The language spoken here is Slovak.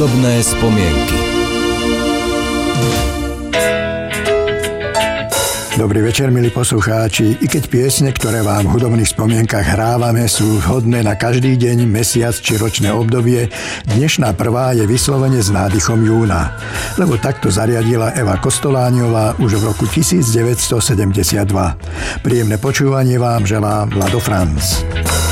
Hudobné spomienky. Dobrý večer, milí poslucháči. I keď piesne, ktoré vám v hudobných spomienkach hrávame, sú vhodné na každý deň, mesiac či ročné obdobie, dnešná prvá je vyslovene s nádychom júna. Lebo takto zariadila Eva Kostoláňová už v roku 1972. Príjemné počúvanie vám želá Vlado Franc.